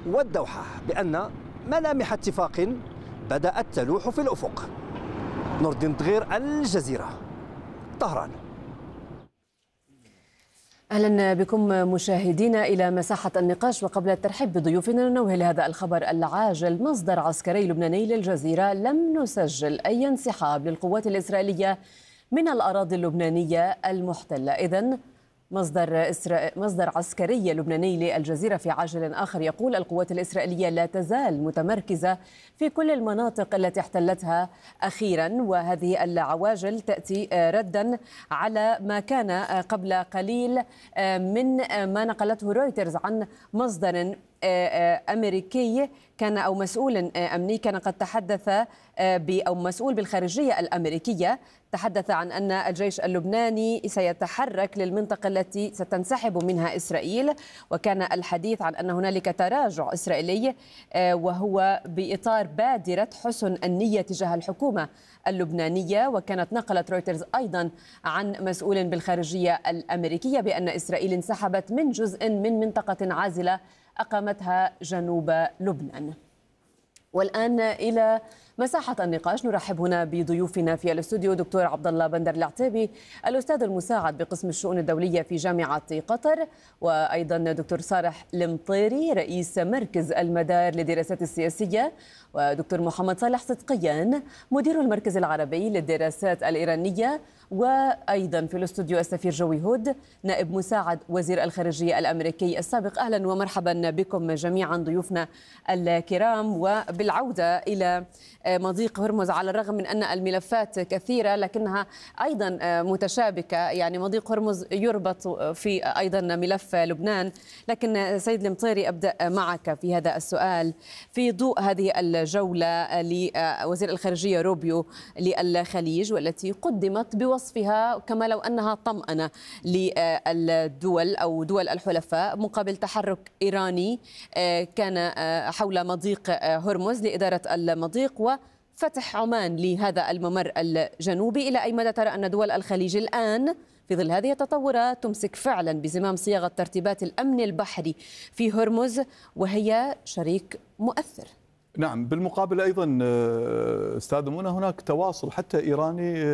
والدوحة بأن ملامح اتفاق بدأت تلوح في الأفق. نور الدين دغير، الجزيرة، طهران. أهلا بكم مشاهدينا إلى مساحة النقاش. وقبل الترحيب بضيوفنا ننوه لهذا الخبر العاجل. مصدر عسكري لبناني للجزيرة: لم نسجل أي انسحاب للقوات الإسرائيلية من الأراضي اللبنانية المحتلة. إذن مصدر عسكري لبناني للجزيرة في عاجل آخر يقول: القوات الإسرائيلية لا تزال متمركزة في كل المناطق التي احتلتها أخيرا. وهذه العواجل تأتي ردا على ما كان قبل قليل من ما نقلته رويترز عن مصدر أمريكي كان أو مسؤول أمني كان قد تحدث أو مسؤول بالخارجية الأمريكية تحدث عن أن الجيش اللبناني سيتحرك للمنطقة التي ستنسحب منها إسرائيل. وكان الحديث عن أن هنالك تراجع إسرائيلي وهو بإطار بادرة حسن النية تجاه الحكومة اللبنانية. وكانت نقلت رويترز أيضا عن مسؤول بالخارجية الأمريكية بأن إسرائيل انسحبت من جزء من منطقة عازلة أقامتها جنوب لبنان. والآن إلى مساحة النقاش. نرحب هنا بضيوفنا في الاستوديو: دكتور عبد الله بندر العتيبي، الأستاذ المساعد بقسم الشؤون الدولية في جامعة قطر، وأيضا دكتور صالح المطيري رئيس مركز المدار للدراسات السياسية، ودكتور محمد صالح صدقيان مدير المركز العربي للدراسات الإيرانية، وأيضا في الاستوديو السفير جوي هود نائب مساعد وزير الخارجية الأمريكي السابق. أهلا ومرحبا بكم جميعا ضيوفنا الكرام. وبالعودة إلى مضيق هرمز، على الرغم من أن الملفات كثيرة لكنها أيضا متشابكة. يعني مضيق هرمز يربط في أيضا ملف لبنان. لكن سيد المطيري، أبدأ معك في هذا السؤال في ضوء هذه الجولة لوزير الخارجية روبيو للخليج، والتي قدمت بوصفها كما لو أنها طمأنة للدول أو دول الحلفاء مقابل تحرك إيراني كان حول مضيق هرمز لإدارة المضيق وفتح عمان لهذا الممر الجنوبي. إلى أي مدى ترى أن دول الخليج الآن في ظل هذه التطورات تمسك فعلا بزمام صياغة ترتيبات الأمن البحري في هرمز وهي شريك مؤثر؟ نعم، بالمقابل أيضا أستاذ منى هناك تواصل حتى إيراني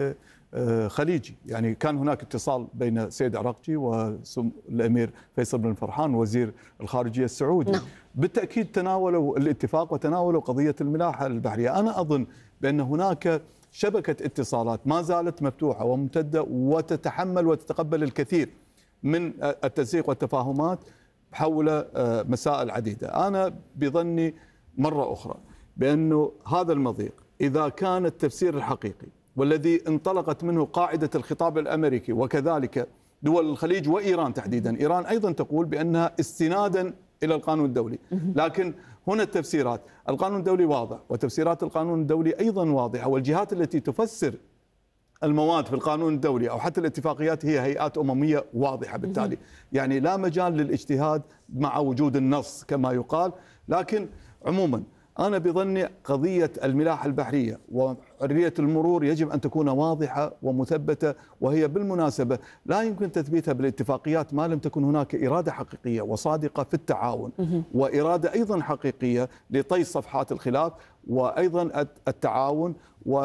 خليجي. يعني كان هناك اتصال بين سيد عراقجي والأمير فيصل بن فرحان وزير الخارجية السعودي. نعم. بالتأكيد تناولوا الاتفاق وتناولوا قضية الملاحة البحرية. أنا أظن بأن هناك شبكة اتصالات ما زالت مفتوحة وممتدة وتتحمل وتتقبل الكثير من التنسيق والتفاهمات حول مسائل عديدة. أنا بظني مرة أخرى بأنه هذا المضيق إذا كان التفسير الحقيقي والذي انطلقت منه قاعدة الخطاب الأمريكي وكذلك دول الخليج وإيران تحديدا، إيران أيضا تقول بأنها استنادا إلى القانون الدولي، لكن هنا التفسيرات القانون الدولي واضح وتفسيرات القانون الدولي أيضا واضحة، والجهات التي تفسر المواد في القانون الدولي أو حتى الاتفاقيات هي هيئات أممية واضحة. بالتالي يعني لا مجال للاجتهاد مع وجود النص كما يقال. لكن عموما أنا بظني قضية الملاحة البحرية وحرية المرور يجب أن تكون واضحة ومثبتة، وهي بالمناسبة لا يمكن تثبيتها بالاتفاقيات ما لم تكن هناك إرادة حقيقية وصادقة في التعاون، وإرادة أيضا حقيقية لطي صفحات الخلاف، وأيضا التعاون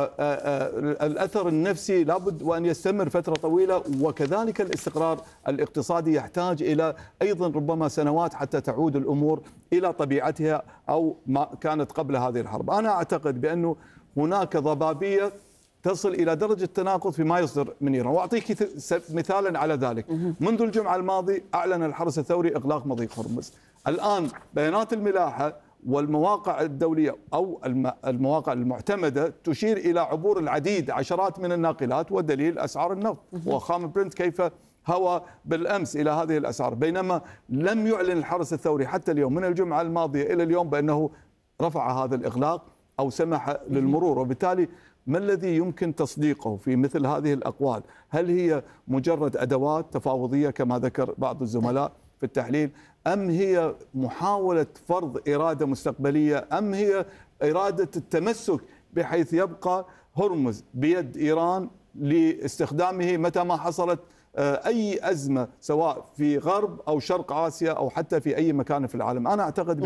والأثر النفسي لابد وأن يستمر فترة طويلة، وكذلك الاستقرار الاقتصادي يحتاج إلى أيضا ربما سنوات حتى تعود الأمور إلى طبيعتها أو ما كانت قبل هذه الحرب. أنا أعتقد بأنه هناك ضبابية تصل إلى درجة تناقض فيما يصدر من إيران، وأعطيك مثالا على ذلك. منذ الجمعة الماضية أعلن الحرس الثوري إغلاق مضيق هرمز. الآن بيانات الملاحة والمواقع الدولية أو المواقع المعتمدة تشير إلى عبور العديد عشرات من الناقلات، والدليل أسعار النفط وخام برنت كيف هوى بالأمس إلى هذه الأسعار، بينما لم يعلن الحرس الثوري حتى اليوم من الجمعة الماضية إلى اليوم بأنه رفع هذا الإغلاق أو سمح للمرور. وبالتالي ما الذي يمكن تصديقه في مثل هذه الأقوال؟ هل هي مجرد أدوات تفاوضية كما ذكر بعض الزملاء في التحليل، أم هي محاولة فرض إرادة مستقبلية، أم هي إرادة التمسك بحيث يبقى هرمز بيد إيران لاستخدامه متى ما حصلت أي أزمة سواء في غرب أو شرق آسيا أو حتى في أي مكان في العالم؟ أنا أعتقد